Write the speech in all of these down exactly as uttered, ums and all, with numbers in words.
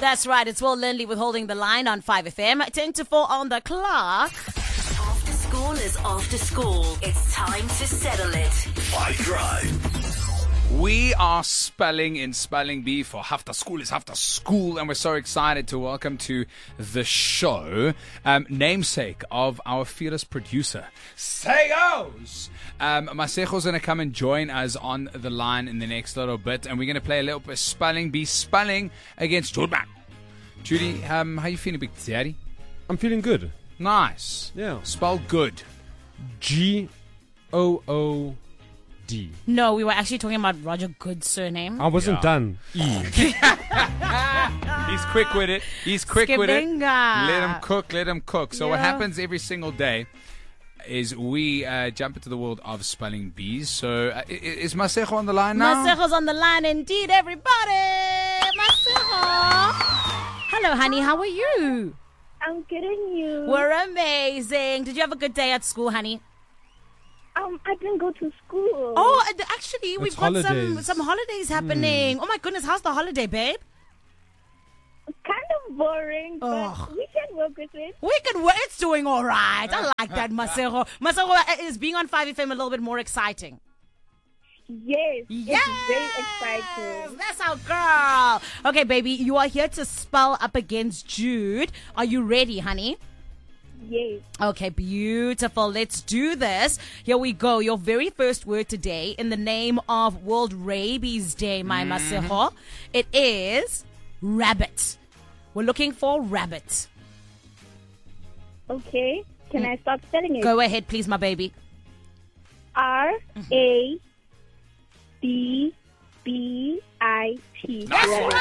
That's right. It's Will Lindley with Holding the Line on five F M. ten to four on the clock. After school is after school. It's time to settle it. Five Drive. We are spelling in Spelling Bee for After School is After School, and we're so excited to welcome to the show um, namesake of our fearless producer, Sayos. Um, Masejo's going to come and join us on the line in the next little bit, and we're going to play a little bit of Spelling Bee spelling against Judy. Judy, um, how you feeling, big daddy? I'm feeling good. Nice. Yeah. Spell good. G O O D. No, we were actually talking about Roger Good's surname. I wasn't Yeah. done. E. He's quick with it. He's quick with it. Skibinga. Let him cook. Let him cook. So what Yeah. happens every single day is we uh, jump into the world of spelling bees. So uh, i- i- is Masejo on the line now? Masejo's on the line indeed, everybody. Masejo. Hello, honey. How are you? I'm getting you. We're amazing. Did you have a good day at school, honey? Um, I didn't go to school. Oh, and actually, we've It's got some holidays. some holidays happening. Oh my goodness, how's the holiday, babe? Kind of boring, but Ugh. we can work with it. We can. wo- It's doing all right. I like that, Masejo. Masejo, is being on five F M a little bit more exciting? Yes, Yes, it's very exciting. that's our girl. Okay, baby, you are here to spell up against Jude. Are you ready, honey? Yes. Okay, beautiful. Let's do this. Here we go. Your very first word today in the name of World Rabies Day, my Masejo. It is rabbit. We're looking for rabbit. Okay. Can I start spelling it? Go ahead, please, my baby. R A B B I T. Get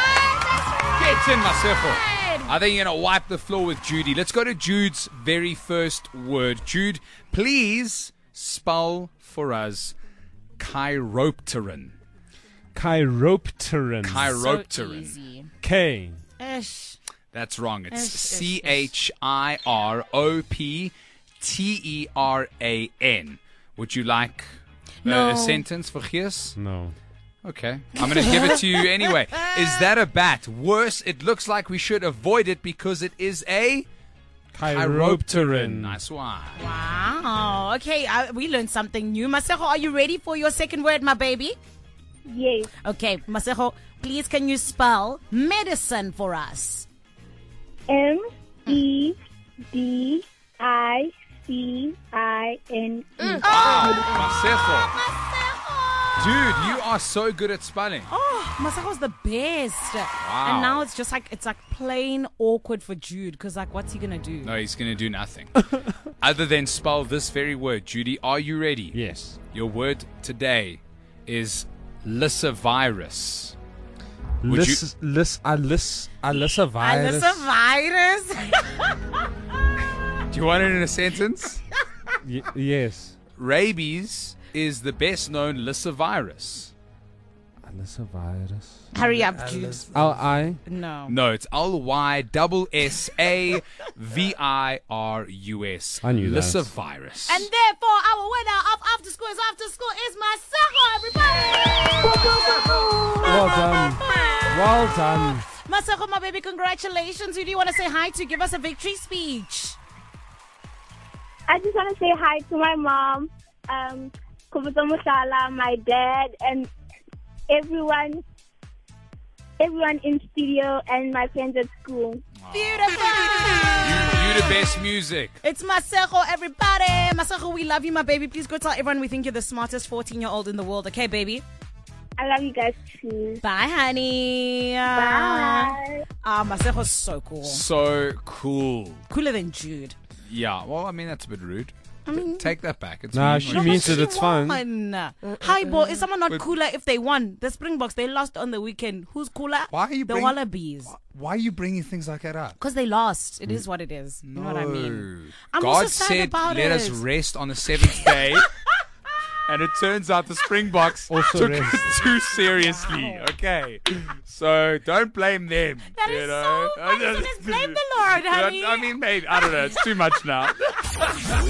in, Masejo. I think you're going to wipe the floor with Judy. Let's go to Jude's very first word. Jude, please spell for us chiropteran. Chiropteran. So Chiropteran. easy. K. Ish. That's wrong. It's Ish, ish, C H I R O P T E R A N. Would you like uh, No. a sentence for Gies? No. Okay. I'm going to give it to you anyway. Is that a bat? Worse, it looks like we should avoid it because it is a chiropteran. Nice one. Wow. Okay, uh, we learned something new. Masejo, are you ready for your second word, my baby? Yes. Okay, Masejo, please can you spell medicine for us? M E D I C I N E. Masejo. Dude, you are so good at spelling. Oh, Masejo's the best. Wow. And now it's just like, it's like plain awkward for Jude because like, what's he going to do? No, he's going to do nothing. Other than spell this very word. Judy, are you ready? Yes. Your word today is lyssavirus. Would Lys, lys, alys, alyssa virus. Alyssa virus. Do you want it in a sentence? Y- yes. Rabies is the best known lyssavirus. Alyssa virus. Hurry up, Jude. L I. No. No, it's L Y S S A V I R U S. I knew that. Lyssavirus. And therefore, our winner of After School is After School is Masejo, everybody! Well done. Well done. Masejo, my baby, congratulations. Who do you want to say hi to? Give us a victory speech. I just want to say hi to my mom, um, Kubuta Musala, my dad, and everyone, everyone in studio and my friends at school. Beautiful! You, you the best music. It's Masejo, everybody. Masejo, we love you, my baby. Please go tell everyone we think you're the smartest fourteen-year-old in the world. Okay, baby? I love you guys too. Bye, honey. Bye. Ah, Masejo's so cool. So cool. Cooler than Jude. Yeah, well, I mean, that's a bit rude. I mean, Take that back. It's Nah, mean she what you means said. it. It's fine. won. Hi, boy. Is someone not Wait. cooler if they won? The Springboks, they lost on the weekend. Who's cooler? Why are you The bring- Wallabies. Why are you bringing things like that up? Because they lost. It is what it is. You know what I mean? I'm God also sad said, about let it. us rest on the seventh day. And it turns out the Springboks Also took rest. it too seriously. Okay. So don't blame them. That you is know? so funny. So let's blame the Lord, honey. I mean, maybe. I don't know. It's too much now.